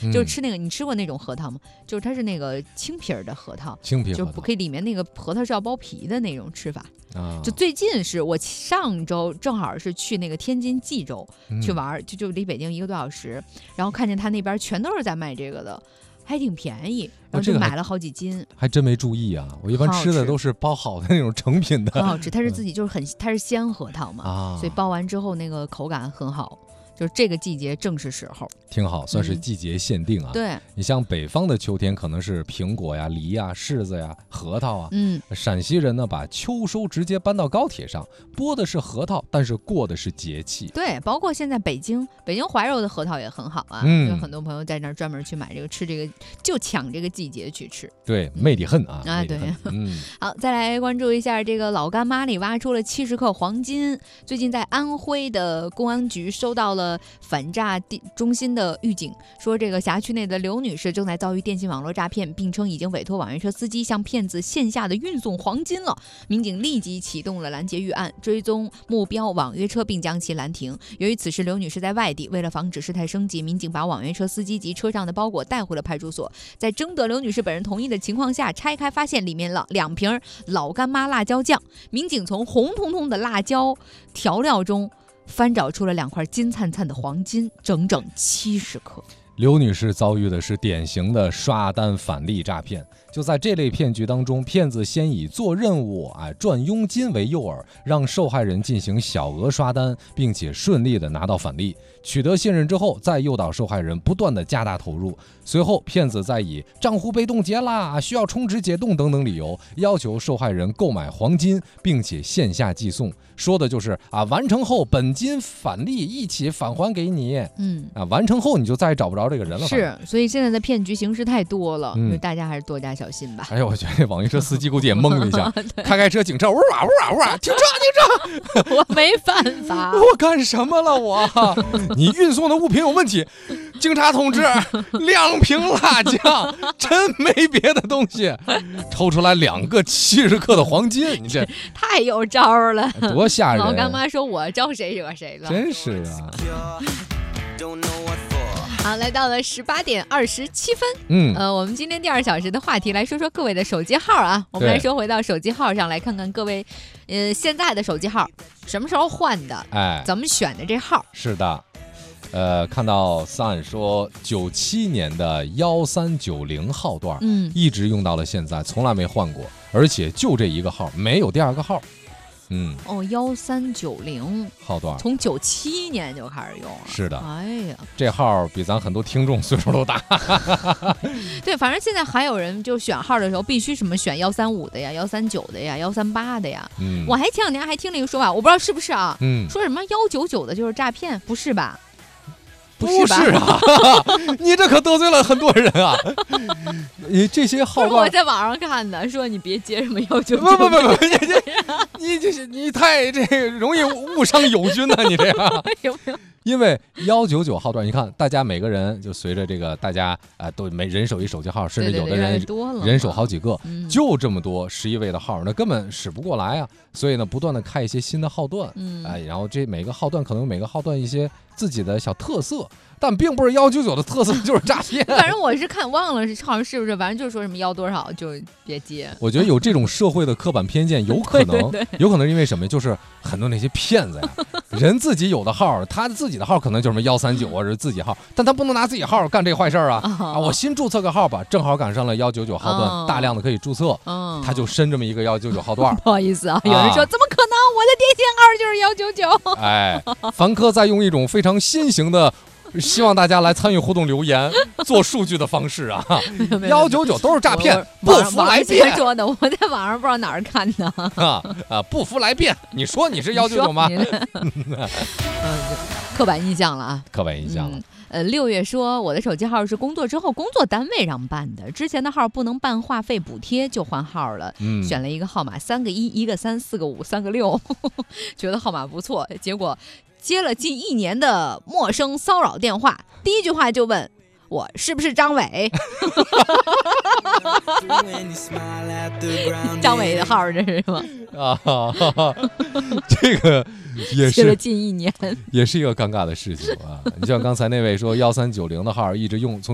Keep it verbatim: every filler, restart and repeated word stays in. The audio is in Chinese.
嗯、 就是吃那个，你吃过那种核桃吗？就是它是那个青皮儿的核桃， 青皮就不可以里面那个核桃是要剥皮的那种吃法。 啊、 就最近是我上周正好是去那个天津蓟州、 嗯、 去玩，就就离北京一个多小时，然后看见他那边全都是在卖这个的，还挺便宜，然后就买了好几斤。 哦、还, 还真没注意啊，我一般吃的都是包好的那种成品的， 很好吃。它是自己就是很，它是鲜核桃嘛、 啊， 所以包完之后那个口感很好。就是这个季节正是时候， 挺好，算是季节限定啊。 嗯、对， 你像北方的秋天可能是苹果呀、梨呀、柿子呀、核桃啊。 嗯， 陕西人呢把秋收直接搬到高铁上，剥的是核桃，但是过的是节气。 对，包括现在北京，北京怀柔的核桃也很好啊， 嗯， 有很多朋友在那儿专门去买这个吃这个，就抢这个季节去吃。 对，魅力恨啊！ 嗯、啊，对， 嗯， 好，再来关注一下这个老干妈里挖出了七十克黄金。最近在安徽的公安局收到了反诈中心的预警，说这个辖区内的刘女士正在遭遇电信网络诈骗，并称已经委托网约车司机向骗子线下的运送黄金了。民警立即启动了拦截预案，追踪目标网约车，并将其拦停。由于此时刘女士在外地，为了防止事态升级，民警把网约车司机及车上的包裹带回了派出所。在征得刘女士本人同意的情况下，拆开发现里面了两瓶老干妈辣椒酱。民警从红彤彤的辣椒调料中翻找出了两块金灿灿的黄金，整整七十克。 刘女士遭遇的是典型的刷单返利诈骗。就在这类骗局当中，骗子先以做任务、哎、赚佣金为诱饵，让受害人进行小额刷单，并且顺利的拿到返利。取得信任之后，再诱导受害人不断的加大投入。随后，骗子再以账户被冻结啦、需要充值解冻等等理由，要求受害人购买黄金，并且线下寄送，说的就是啊，完成后本金返利一起返还给你。 嗯啊，完成后你就再也找不着这个人了。 是，所以现在的骗局形式太多了， 嗯、 所以大家还是多加小心吧。 哎呦，我觉得这网约车司机估计也懵了一下，开开车，警车，呜啊呜啊呜啊，停车停车！我没办法， 我干什么了我？你运送的物品有问题，警察同志，两瓶辣酱，真没别的东西，抽出来两个七十克的黄金，你这太有招了， 多吓人！ 老干妈说我招谁惹谁了， 真是啊。 好，来到了十八点二十七分， 嗯， 呃，我们今天第二小时的话题，来说说各位的手机号啊。我们来说回到手机号上，来看看各位，呃，现在的手机号什么时候换的？ 哎， 怎么选的这号？ 是的，呃，看到 Sun 说九七年的幺三九零号段， 嗯， 一直用到了现在，从来没换过，而且就这一个号，没有第二个号。嗯， 哦，幺三九零号段， 从九七年就开始用了。 是的， 哎呀， 这号比咱很多听众岁数都大。 对，反正现在还有人就选号的时候必须什么选幺三五的呀、幺三九的呀、幺三八的呀。 嗯， 我还前两天还听了一个说法，我不知道是不是啊， 嗯， 说什么幺九九的就是诈骗，不是吧？ 不是啊，你这可得罪了很多人啊！你这些号段， 我在网上看的，说你别接什么幺九九， 不不不不，你这你这是你太这个容易误伤友军呐、啊，你这样有没有？ 因为幺九九号段，你看大家每个人就随着这个大家啊、呃、都每人手一手机号，甚至有的人人手好几个， 嗯、 就这么多十一位的号，那根本使不过来啊！所以呢，不断的开一些新的号段， 嗯， 哎，然后这每个号段可能有每个号段一些自己的小特色。但并不是幺九九的特色就是诈骗， 反正我是看忘了好像是不是，反正就是说什么幺多少就别接。 我觉得有这种社会的刻板偏见，有可能， 对对对， 有可能是因为什么？就是很多那些骗子呀，人自己有的号，他自己的号可能就是什么幺三九啊，是自己号，但他不能拿自己号干这坏事啊！ 哦、 啊，我新注册个号吧，正好赶上了幺九九号段， 哦、 大量的可以注册， 哦、 他就申这么一个幺九九号段。 不好意思啊，有人说、啊、怎么可能？我的电信号就是幺九九。 哎，凡科在用一种非常新型的。希望大家来参与互动留言，做数据的方式啊，幺九九都是诈骗，不服来辩。 说的，我在网上不知道哪儿看的啊啊，不服来辩。你说你是幺九九吗？ 嗯，刻板印象了啊， 刻板印象了。 嗯、呃，六月说我的手机号是工作之后工作单位让办的，之前的号不能办话费补贴，就换号了。 嗯， 选了一个号码，三个一，一个三，四个五，三个六，觉得号码不错，结果。接了近一年的陌生骚扰电话，第一句话就问我是不是张伟。张伟的号这是吗？ 啊，这个也是接了近一年， 也是一个尴尬的事情啊。你像刚才那位说幺三九零的号一直用从。